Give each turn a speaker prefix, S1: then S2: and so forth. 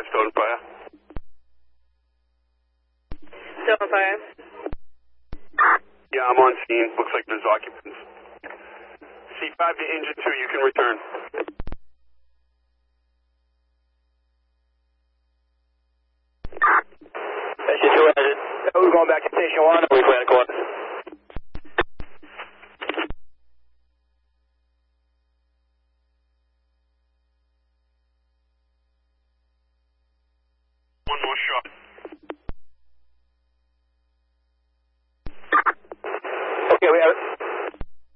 S1: 5 still on fire.
S2: Still on fire.
S1: Yeah, I'm on scene. Looks like there's occupants. C5 to engine 2, you can return.
S3: Station 2 engine. We're going back to Station 1, or we plan to call it?